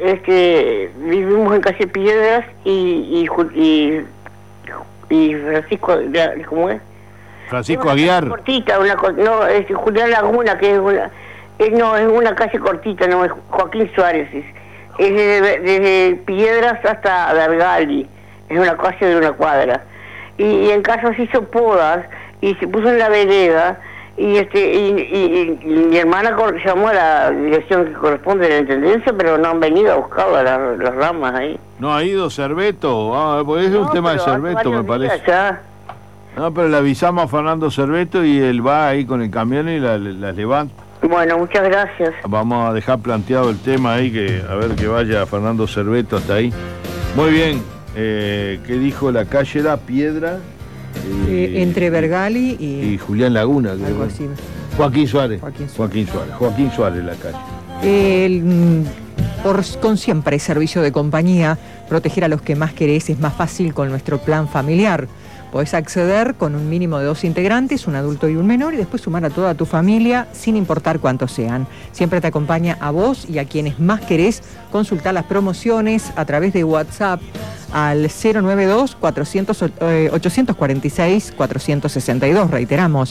vivimos en calle Piedras y Francisco, ¿cómo es? Francisco Aguiar. Cortita, no, es Julián Laguna, que es una calle cortita, no, es Joaquín Suárez, es desde Piedras hasta Vergali, es una calle de una cuadra. Y en casa se hizo podas y se puso en la vereda y mi hermana llamó a la dirección que corresponde de la intendencia, pero no han venido a buscar las ramas ahí. ¿No ha ido Cerveto? Pues es un tema de Cerveto, me parece. Ya. No, pero le avisamos a Fernando Cerveto y él va ahí con el camión y las levanta. Bueno, muchas gracias. Vamos a dejar planteado el tema ahí, a ver que vaya Fernando Cerveto hasta ahí. Muy bien, ¿qué dijo la calle? Era Piedra. Entre Vergali y Julián Laguna. Algo así. Joaquín Suárez la calle. Con siempre servicio de compañía, proteger a los que más querés es más fácil con nuestro plan familiar. Podés acceder con un mínimo de 2 integrantes, un adulto y un menor, y después sumar a toda tu familia, sin importar cuántos sean. Siempre te acompaña a vos y a quienes más querés. Consultar las promociones a través de WhatsApp al 092-846-462. Reiteramos,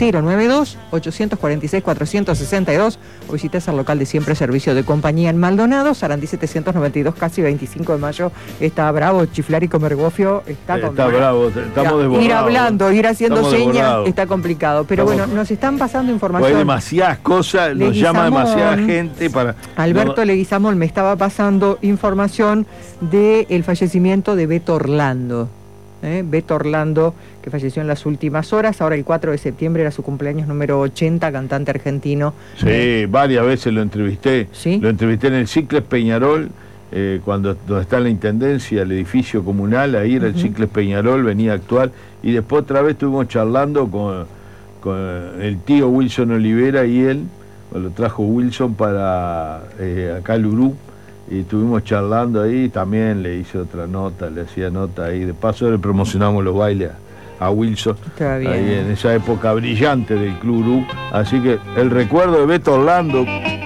092-846-462. O visitas al local de siempre servicio de compañía en Maldonado, Sarandí 792, casi 25 de mayo. Está bravo, chiflar y comer gofio. Está bravo, estamos desbordados. Ir hablando, ir haciendo señas, está complicado. Pero bueno, nos están pasando información. Hay demasiadas cosas, nos llama demasiada gente para... Alberto Leguizamón me estaba pasando información del fallecimiento de Beto Orlando. Beto Orlando, que falleció en las últimas horas. Ahora el 4 de septiembre era su cumpleaños número 80, cantante argentino. Sí, varias veces lo entrevisté. ¿Sí? Lo entrevisté en el Cicles Peñarol, donde está la intendencia, el edificio comunal, ahí era el Cicles Peñarol, venía a actuar. Y después otra vez estuvimos charlando con el tío Wilson Olivera y él, lo trajo Wilson para acá al Urú. Y estuvimos charlando ahí, también le hice otra nota, le hacía nota ahí, de paso le promocionamos los bailes a Wilson, ahí en esa época brillante del Club Urú, así que el recuerdo de Beto Orlando.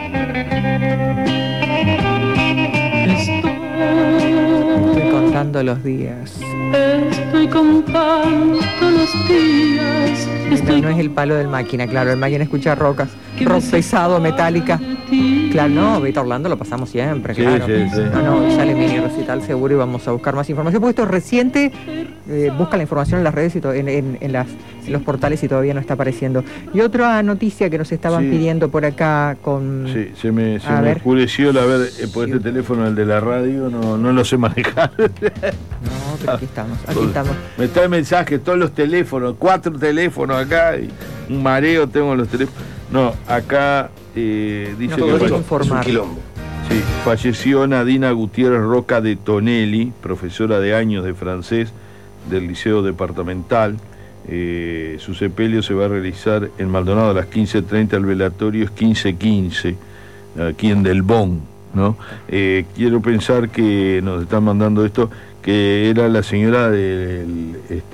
Estoy contando los días. Estoy contando los días. No es el palo del máquina, claro, el máquina escucha rock pesado, metálica. Claro, no, Beto Orlando lo pasamos siempre, claro. Sí. No, sale mini recital seguro y vamos a buscar más información, porque esto es reciente, busca la información en las redes y en los portales y todavía no está apareciendo. Y otra noticia que nos estaban pidiendo por acá con... Sí, se me oscureció por este teléfono, el de la radio, no lo sé manejar. No, pero aquí estamos. Me trae mensajes, todos los teléfonos, 4 teléfonos acá, y un mareo tengo los teléfonos. No, acá dice que es un quilombo. Sí, falleció Nadina Gutiérrez Roca de Tonelli, profesora de años de francés del Liceo Departamental. Su sepelio se va a realizar en Maldonado a las 15:30, el velatorio es 15:15, aquí en Del Bon, ¿no? Quiero pensar que nos están mandando esto, que era la señora del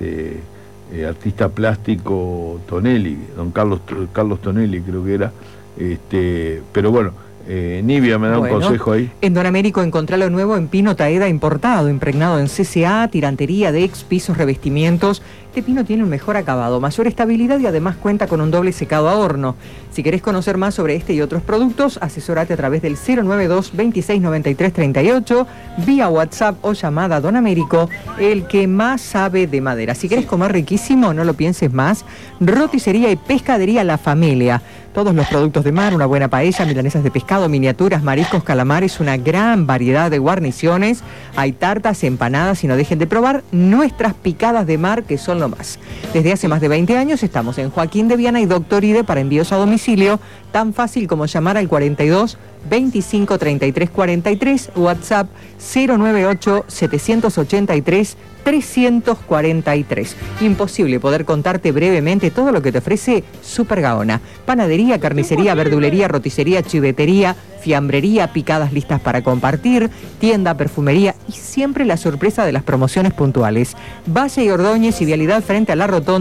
artista plástico Tonelli, don Carlos Tonelli creo que era, pero bueno, Nivia me da un consejo ahí. En Don Américo encontrá lo nuevo en pino Taeda importado, impregnado en CCA, tirantería, dex, pisos, revestimientos. Este pino tiene un mejor acabado, mayor estabilidad y además cuenta con un doble secado a horno. Si querés conocer más sobre este y otros productos, asesórate a través del 092 26 93 38, vía WhatsApp o llamada a Don Américo, el que más sabe de madera. Si querés comer riquísimo, no lo pienses más, roticería y pescadería La Familia. Todos los productos de mar, una buena paella, milanesas de pescado, miniaturas, mariscos, calamares, una gran variedad de guarniciones. Hay tartas, empanadas y no dejen de probar nuestras picadas de mar, que son lo más. Desde hace más de 20 años estamos en Joaquín de Viana y Doctor Ide para envíos a domicilio, tan fácil como llamar al 42 25 33 43, WhatsApp 098 783 343. Imposible poder contarte brevemente todo lo que te ofrece Super Gaona. Panadería, carnicería, verdulería, roticería, chivetería, fiambrería, picadas listas para compartir, tienda, perfumería y siempre la sorpresa de las promociones puntuales. Valle y Ordóñez y vialidad frente a la Rotonda,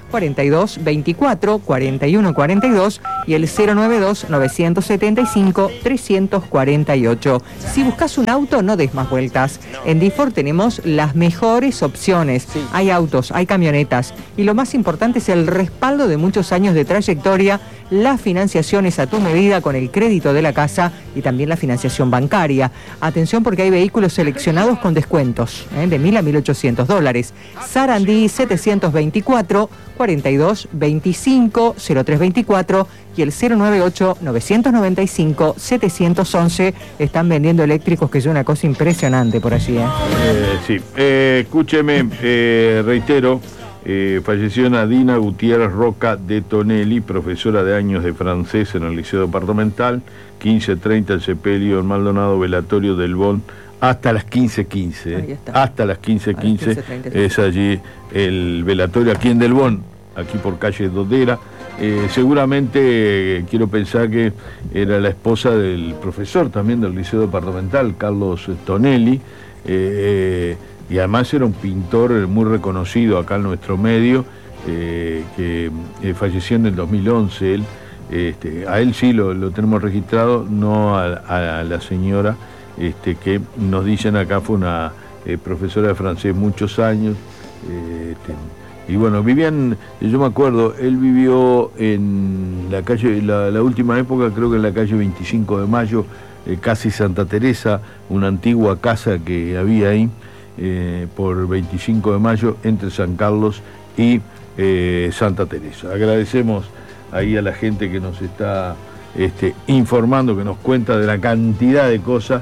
4224 4142 y el 092 975 348. Si buscas un auto, no des más vueltas. En D-Ford tenemos las mejores opciones. Sí. Hay autos, hay camionetas y lo más importante es el respaldo de muchos años de trayectoria. La financiación es a tu medida con el crédito de la casa y también la financiación bancaria. Atención porque hay vehículos seleccionados con descuentos de $1.000 a $1.800. Sarandí 724 42 25 0324 y el 098 995 711. Están vendiendo eléctricos, que es una cosa impresionante por allí. Sí, escúcheme, reitero. Falleció Nadina Gutiérrez Roca de Tonelli, profesora de años de francés en el Liceo Departamental, 15:30 el sepelio en Maldonado, velatorio del Bon, hasta las 15:15. Hasta las 15:15 es allí el velatorio aquí en Del Bon, aquí por calle Dodera. Seguramente quiero pensar que era la esposa del profesor también del Liceo Departamental, Carlos Tonelli. Y además era un pintor muy reconocido acá en nuestro medio, que falleció en el 2011. Él, a él sí lo tenemos registrado, no a la señora que nos dicen acá fue una profesora de francés muchos años. Y bueno, vivían, yo me acuerdo, él vivió en la calle, la última época creo que en la calle 25 de Mayo, casi Santa Teresa, una antigua casa que había ahí. Por 25 de mayo entre San Carlos y Santa Teresa. Agradecemos ahí a la gente que nos está informando, que nos cuenta de la cantidad de cosas,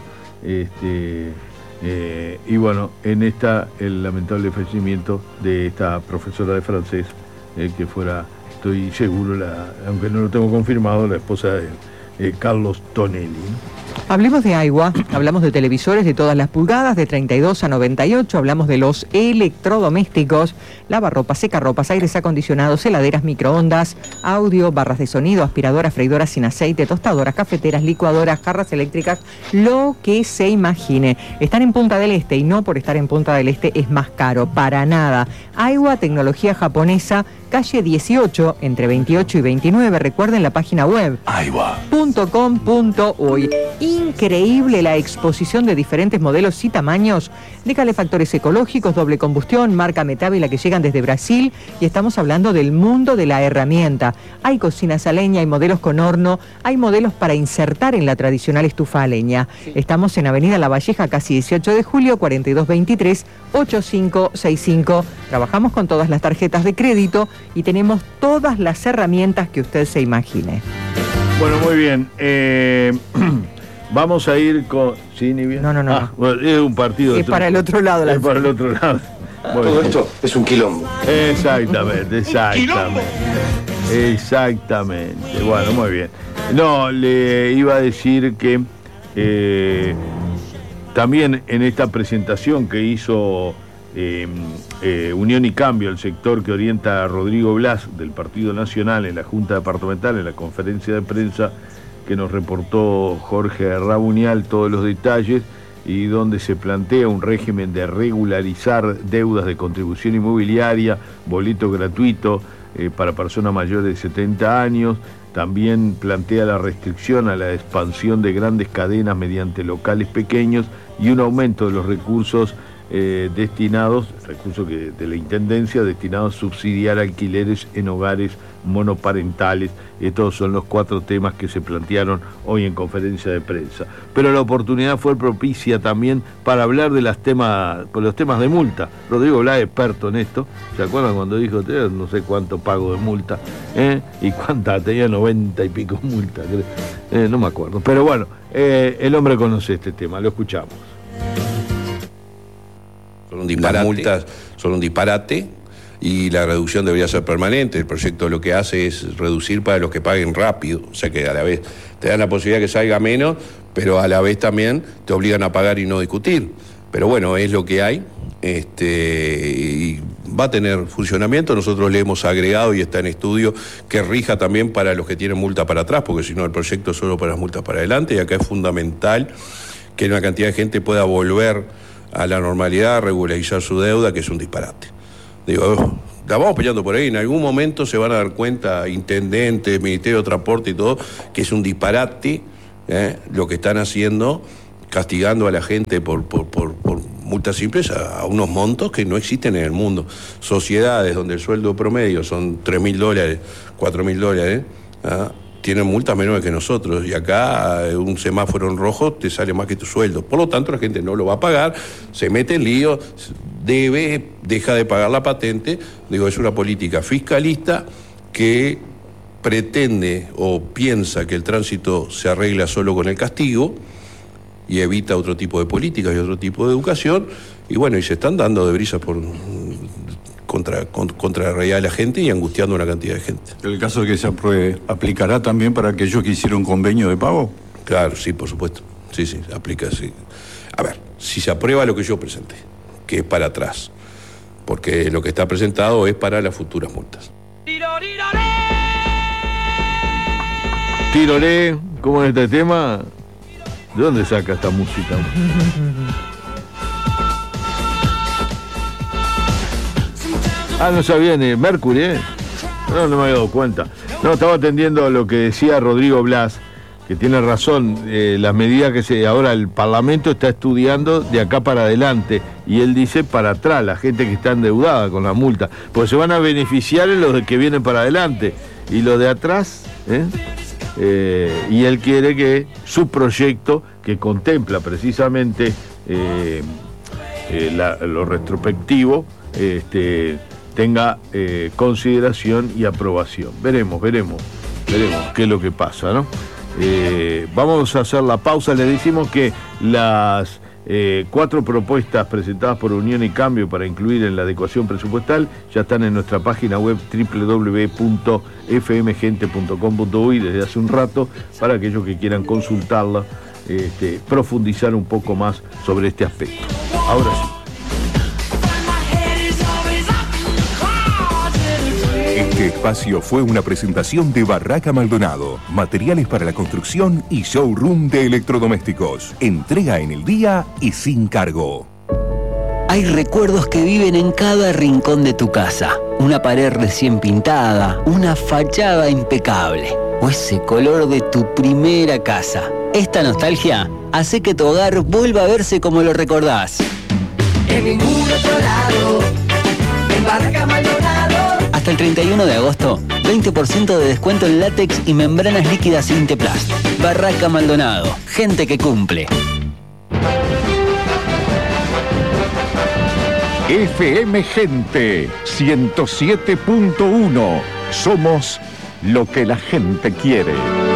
y bueno, en el lamentable fallecimiento de esta profesora de francés, que fuera, estoy seguro, aunque no lo tengo confirmado, la esposa de Carlos Tonelli. Hablemos de agua, hablamos de televisores de todas las pulgadas, de 32 a 98, hablamos de los electrodomésticos, lavarropas, secarropas, aires acondicionados, heladeras, microondas, audio, barras de sonido, aspiradoras, freidoras sin aceite, tostadoras, cafeteras, licuadoras, jarras eléctricas, lo que se imagine. Están en Punta del Este y no por estar en Punta del Este es más caro, para nada. Agua, tecnología japonesa, calle 18, entre 28 y 29, recuerden la página web .com.uy. Increíble la exposición de diferentes modelos y tamaños de calefactores ecológicos, doble combustión, marca Metávila, que llegan desde Brasil, y estamos hablando del mundo de la herramienta. Hay cocinas a leña, hay modelos con horno, hay modelos para insertar en la tradicional estufa a leña. Sí. Estamos en Avenida La Valleja, casi 18 de julio, 4223-8565. Trabajamos con todas las tarjetas de crédito y tenemos todas las herramientas que usted se imagine. Bueno, muy bien. Vamos a ir con... ¿Sí, Nivia? No. Bueno, es un partido... Es para el otro lado. Es para el otro lado. Bueno, todo esto es un quilombo. Exactamente. Exactamente. Bueno, muy bien. No, le iba a decir que también en esta presentación que hizo Unión y Cambio, el sector que orienta a Rodrigo Blas del Partido Nacional en la Junta Departamental, en la conferencia de prensa que nos reportó Jorge Rabunial todos los detalles, y donde se plantea un régimen de regularizar deudas de contribución inmobiliaria, boleto gratuito para personas mayores de 70 años, también plantea la restricción a la expansión de grandes cadenas mediante locales pequeños y un aumento de los recursos recursos de la Intendencia destinados a subsidiar alquileres en hogares monoparentales. Estos son los 4 temas que se plantearon hoy en conferencia de prensa. Pero la oportunidad fue propicia también para hablar de los temas de multa. Rodrigo Blas, experto en esto, ¿se acuerdan cuando dijo no sé cuánto pago de multa? ¿Y cuánta? Tenía 90 y pico multas, no me acuerdo. Pero bueno, el hombre conoce este tema, lo escuchamos. Las multas son un disparate y la reducción debería ser permanente. El proyecto lo que hace es reducir para los que paguen rápido, o sea que a la vez te dan la posibilidad que salga menos, pero a la vez también te obligan a pagar y no discutir. Pero bueno, es lo que hay, y va a tener funcionamiento. Nosotros le hemos agregado y está en estudio que rija también para los que tienen multa para atrás, porque si no el proyecto es solo para las multas para adelante, y acá es fundamental que una cantidad de gente pueda volver a la normalidad, regularizar su deuda, que es un disparate. Digo, la vamos peleando por ahí. En algún momento se van a dar cuenta, intendentes, Ministerio de Transporte y todo, que es un disparate lo que están haciendo, castigando a la gente por multas simples a unos montos que no existen en el mundo. Sociedades donde el sueldo promedio son $3.000, $4.000, tienen multas menores que nosotros, y acá un semáforo en rojo te sale más que tu sueldo. Por lo tanto, la gente no lo va a pagar, se mete en lío, deja de pagar la patente. Digo, es una política fiscalista que pretende o piensa que el tránsito se arregla solo con el castigo y evita otro tipo de políticas y otro tipo de educación, y bueno, y se están dando de brisas contra la realidad de la gente y angustiando a una cantidad de gente. ¿El caso de que se apruebe aplicará también para aquellos que hicieron convenio de pago? Claro, sí, por supuesto. Sí, aplica, sí. A ver, si se aprueba lo que yo presenté, que es para atrás, porque lo que está presentado es para las futuras multas. Tiroré, ¿cómo es este tema? ¿De dónde saca esta música? No sabía ni Mercury, ¿eh? No me había dado cuenta. No, estaba atendiendo a lo que decía Rodrigo Blas, que tiene razón, las medidas que ahora el Parlamento está estudiando de acá para adelante, y él dice para atrás, la gente que está endeudada con la multa, porque se van a beneficiar en los que vienen para adelante, y los de atrás, y él quiere que su proyecto, que contempla precisamente lo retrospectivo, tenga consideración y aprobación. Veremos qué es lo que pasa, ¿no? Vamos a hacer la pausa. Les decimos que las 4 propuestas presentadas por Unión y Cambio para incluir en la adecuación presupuestal ya están en nuestra página web www.fmgente.com.uy desde hace un rato, para aquellos que quieran consultarla, profundizar un poco más sobre este aspecto. Ahora sí. Este espacio fue una presentación de Barraca Maldonado, materiales para la construcción y showroom de electrodomésticos. Entrega en el día y sin cargo. Hay recuerdos que viven en cada rincón de tu casa. Una pared recién pintada, una fachada impecable o ese color de tu primera casa. Esta nostalgia hace que tu hogar vuelva a verse como lo recordás. En ningún otro lado, en Barraca Maldonado. Hasta el 31 de agosto, 20% de descuento en látex y membranas líquidas Inteplast. Barraca Maldonado, gente que cumple. FM Gente 107.1. Somos lo que la gente quiere.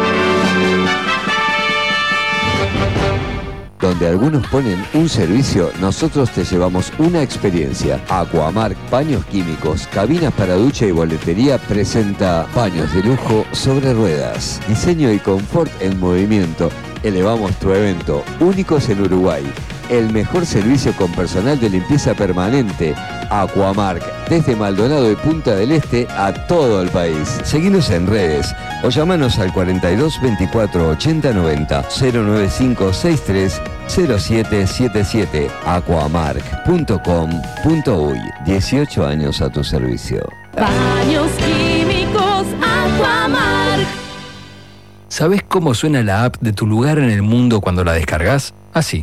Donde algunos ponen un servicio, nosotros te llevamos una experiencia. Aquamark Paños Químicos, cabinas para ducha y boletería, presenta paños de lujo sobre ruedas. Diseño y confort en movimiento. Elevamos tu evento, únicos en Uruguay. El mejor servicio con personal de limpieza permanente. Aquamark, desde Maldonado y Punta del Este a todo el país. Seguinos en redes o llamanos al 42 24 80 90 095 63 0777. Aquamark.com.uy. 18 años a tu servicio. Paños químicos Aquamark. ¿Sabés cómo suena la app de tu lugar en el mundo cuando la descargas? Así.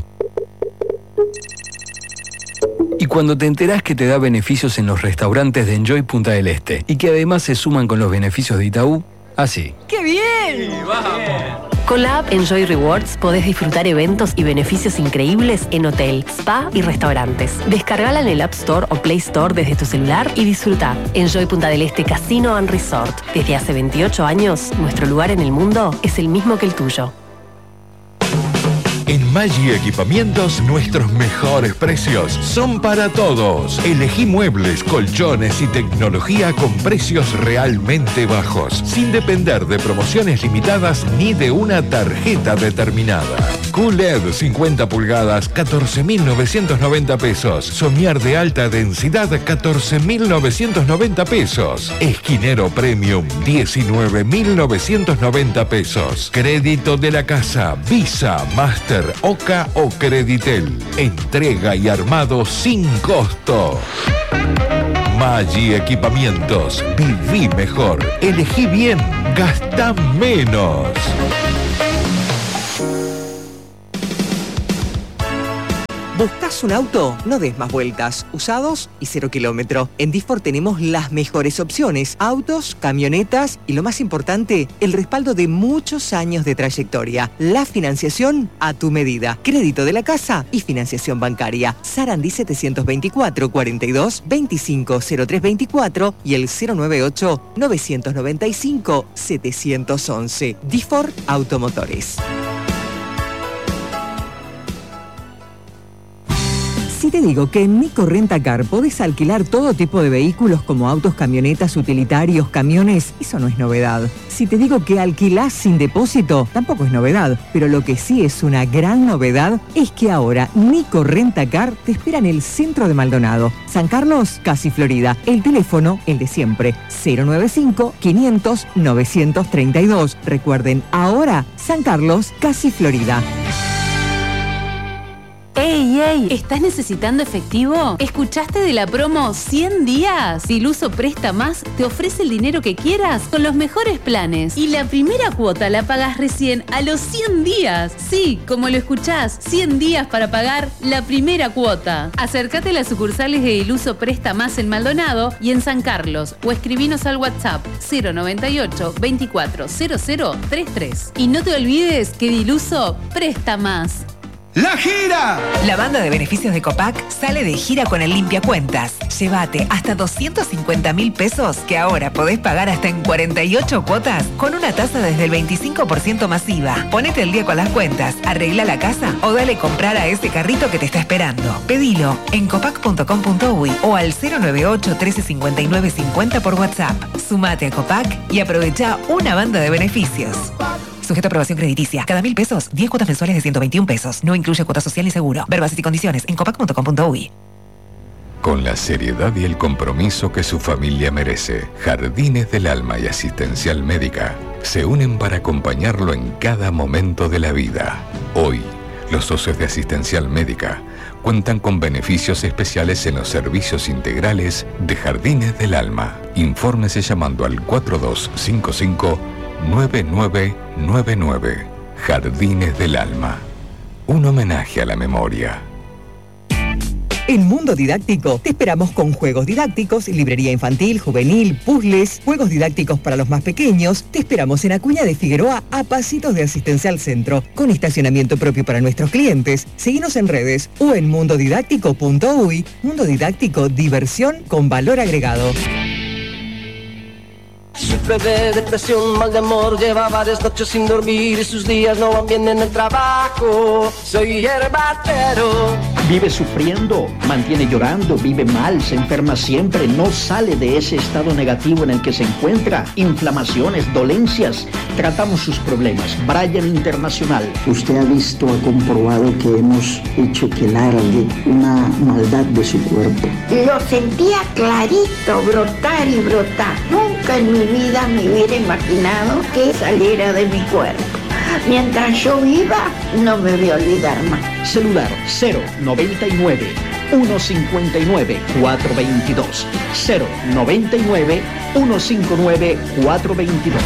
Y cuando te enterás que te da beneficios en los restaurantes de Enjoy Punta del Este y que además se suman con los beneficios de Itaú, así. ¡Qué bien! Con la app Enjoy Rewards podés disfrutar eventos y beneficios increíbles en hotel, spa y restaurantes. Descargala en el App Store o Play Store desde tu celular y disfruta. Enjoy Punta del Este Casino and Resort. Desde hace 28 años, nuestro lugar en el mundo es el mismo que el tuyo. En Maggi Equipamientos, nuestros mejores precios son para todos. Elegí muebles, colchones y tecnología con precios realmente bajos, sin depender de promociones limitadas ni de una tarjeta determinada. QLED 50 pulgadas, 14.990 pesos. Somier de alta densidad, 14.990 pesos. Esquinero Premium, 19.990 pesos. Crédito de la casa, Visa, Master, Oca o Creditel. Entrega y armado sin costo. Maggi Equipamientos. Viví mejor. Elegí bien. Gastá menos. ¿Buscas un auto? No des más vueltas. Usados y 0 kilómetro. En Difor tenemos las mejores opciones. Autos, camionetas y lo más importante, el respaldo de muchos años de trayectoria. La financiación a tu medida. Crédito de la casa y financiación bancaria. Sarandí 724 42 25 0324 y el 098 995 711. Difor Automotores. Si te digo que en Nico Rentacar podés alquilar todo tipo de vehículos como autos, camionetas, utilitarios, camiones, eso no es novedad. Si te digo que alquilás sin depósito, tampoco es novedad. Pero lo que sí es una gran novedad es que ahora Nico Rentacar te espera en el centro de Maldonado. San Carlos, casi Florida. El teléfono, el de siempre, 095-500-932. Recuerden, ahora San Carlos, casi Florida. ¡Ey, ey! ¿Estás necesitando efectivo? ¿Escuchaste de la promo 100 días? Diluso Presta Más te ofrece el dinero que quieras con los mejores planes. Y la primera cuota la pagas recién a los 100 días. Sí, como lo escuchás, 100 días para pagar la primera cuota. Acércate a las sucursales de Diluso Presta Más en Maldonado y en San Carlos o escribinos al WhatsApp 098 24 0033. Y no te olvides que Diluso Presta Más. ¡La gira! La banda de beneficios de Copac sale de gira con el Limpia Cuentas. Llévate hasta 250.000 pesos que ahora podés pagar hasta en 48 cuotas con una tasa desde el 25% masiva. Ponete el día con las cuentas, arregla la casa o dale comprar a ese carrito que te está esperando. Pedilo en copac.com.uy o al 098 1359 50 por WhatsApp. Sumate a Copac y aprovecha una banda de beneficios. Sujeto a aprobación crediticia. Cada 1.000 pesos, 10 cuotas mensuales de 121 pesos. No incluye cuota social ni seguro. Ver bases y condiciones en copac.com.uy. Con la seriedad y el compromiso que su familia merece, Jardines del Alma y Asistencial Médica se unen para acompañarlo en cada momento de la vida. Hoy, los socios de Asistencial Médica cuentan con beneficios especiales en los servicios integrales de Jardines del Alma. Infórmese llamando al 4255-9999. Jardines del Alma. Un homenaje a la memoria. En Mundo Didáctico te esperamos con juegos didácticos, librería infantil, juvenil, puzzles, juegos didácticos para los más pequeños. Te esperamos en Acuña de Figueroa a pasitos de Asistencial Centro, con estacionamiento propio para nuestros clientes. Seguinos en redes o en mundodidáctico.uy. Mundo Didáctico, diversión con valor agregado. Sufre de depresión, mal de amor, lleva varias noches sin dormir y sus días no van bien en el trabajo. Soy herbatero. Vive sufriendo, mantiene llorando, vive mal, se enferma siempre, no sale de ese estado negativo en el que se encuentra. Inflamaciones, dolencias. Tratamos sus problemas. Bryan Internacional. Usted ha visto, ha comprobado que hemos hecho que largue una maldad de su cuerpo. Lo sentía clarito, brotar y brotar. Nunca en mi vida me hubiera imaginado que saliera de mi cuerpo. Mientras yo viva, no me voy a olvidar más. Celular 099 159 422. 099 159 422.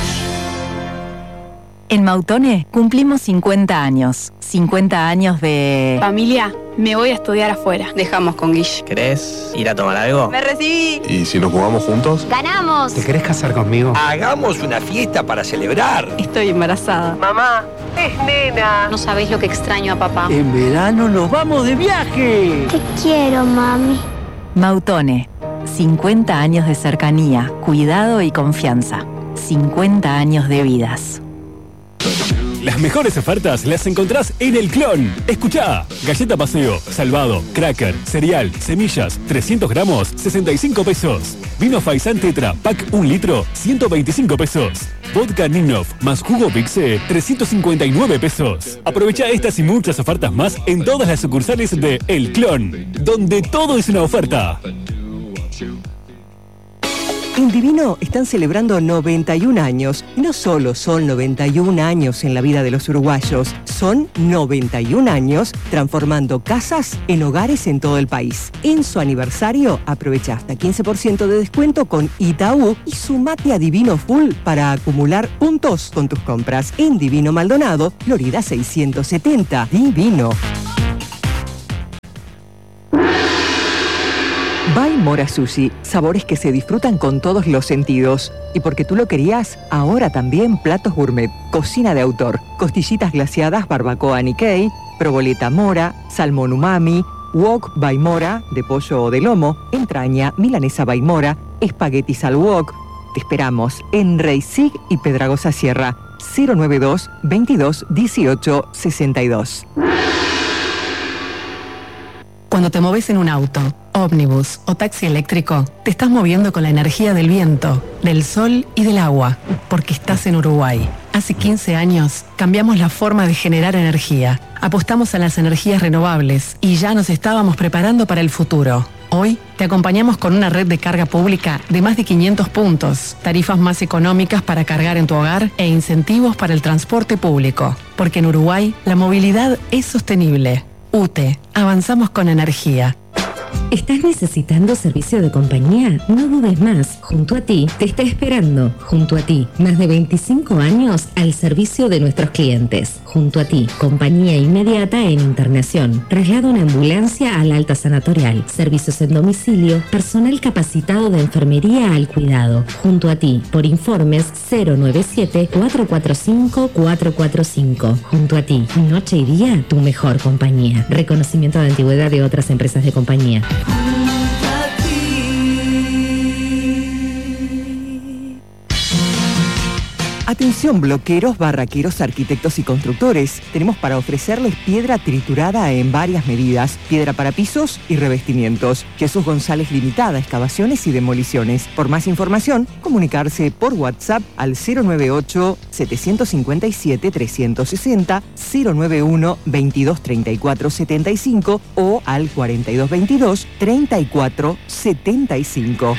En Mautone cumplimos 50 años. 50 años de... Familia, me voy a estudiar afuera. Dejamos con Guille. ¿Querés ir a tomar algo? ¡Me recibí! ¿Y si nos jugamos juntos? ¡Ganamos! ¿Te querés casar conmigo? Hagamos una fiesta para celebrar. Estoy embarazada. Mamá, es nena. No sabés lo que extraño a papá. En verano nos vamos de viaje. Te quiero, mami. Mautone. 50 años de cercanía, cuidado y confianza. 50 años de vidas. Las mejores ofertas las encontrás en El Clon. Escuchá, galleta paseo, salvado, cracker, cereal, semillas, 300 gramos, 65 pesos. Vino Faisán Tetra, pack 1 litro, 125 pesos. Vodka Ninov más jugo Pixé, 359 pesos. Aprovecha estas y muchas ofertas más en todas las sucursales de El Clon, donde todo es una oferta. En Divino están celebrando 91 años. Y no solo son 91 años en la vida de los uruguayos, son 91 años transformando casas en hogares en todo el país. En su aniversario, aprovecha hasta 15% de descuento con Itaú y sumate a Divino Full para acumular puntos con tus compras. En Divino Maldonado, Florida 670. Divino. Baimora Sushi, sabores que se disfrutan con todos los sentidos. Y porque tú lo querías, ahora también platos gourmet, cocina de autor, costillitas glaseadas barbacoa Nikkei, proboleta mora, salmón umami, wok Baimora de pollo o de lomo, entraña, milanesa Baimora, espaguetis al wok. Te esperamos en Reisig y Pedragosa Sierra, 092 22 18 62. Cuando te moves en un auto, ómnibus o taxi eléctrico, te estás moviendo con la energía del viento, del sol y del agua, porque estás en Uruguay. Hace 15 años cambiamos la forma de generar energía, apostamos a las energías renovables y ya nos estábamos preparando para el futuro. Hoy te acompañamos con una red de carga pública de más de 500 puntos, tarifas más económicas para cargar en tu hogar e incentivos para el transporte público, porque en Uruguay la movilidad es sostenible. UTE, avanzamos con energía. ¿Estás necesitando servicio de compañía? No dudes más. Junto a ti te está esperando. Junto a ti, más de 25 años al servicio de nuestros clientes. Junto a ti, compañía inmediata en internación. Traslado en ambulancia al alta sanatorial. Servicios en domicilio. Personal capacitado de enfermería al cuidado. Junto a ti, por informes 097-445-445. Junto a ti, noche y día, tu mejor compañía. Reconocimiento de antigüedad de otras empresas de compañía. Atención bloqueros, barraqueros, arquitectos y constructores. Tenemos para ofrecerles piedra triturada en varias medidas, piedra para pisos y revestimientos. Jesús González Limitada, excavaciones y demoliciones. Por más información, comunicarse por WhatsApp al 098-757-360, 091-2234-75 o al 4222-3475.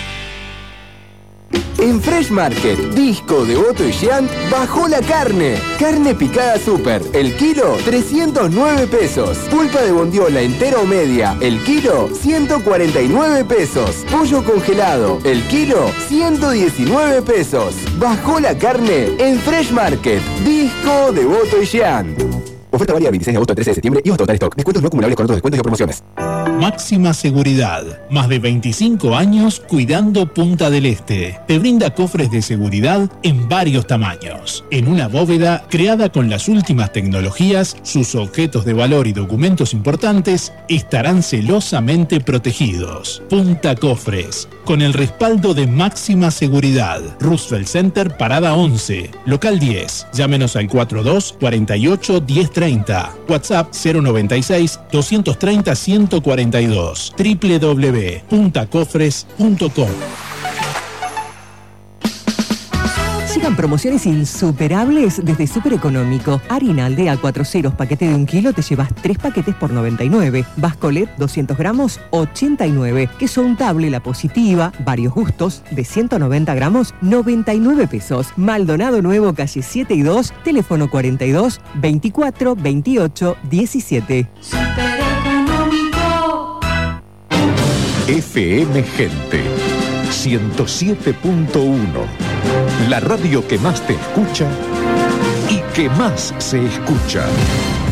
En Fresh Market, Disco, Devoto y Giant bajó la carne. Carne picada super, el kilo 309 pesos. Pulpa de bondiola entera o media, el kilo 149 pesos. Pollo congelado, el kilo 119 pesos. Bajó la carne en Fresh Market, Disco, Devoto y Giant. Oferta válida 26 de agosto al 13 de septiembre y hasta total stock. Descuentos no acumulables con otros descuentos y promociones. Máxima Seguridad. Más de 25 años cuidando Punta del Este. Te brinda cofres de seguridad en varios tamaños. En una bóveda creada con las últimas tecnologías, sus objetos de valor y documentos importantes estarán celosamente protegidos. Punta Cofres. Con el respaldo de Máxima Seguridad. Roosevelt Center, Parada 11. Local 10. Llámenos al 42 48 1030. WhatsApp 096 230 142. www.puntacofres.com. Llegan promociones insuperables desde Super Económico. Harina Aldea 4 ceros, paquete de 1 kilo, te llevas 3 paquetes por 99. Bascolet 200 gramos, 89. Queso untable La Positiva, varios gustos, de 190 gramos, 99 pesos. Maldonado Nuevo, calle 7 y 2, teléfono 42 24 28 17. Super Económico. FM Gente 107.1. La radio que más te escucha y que más se escucha.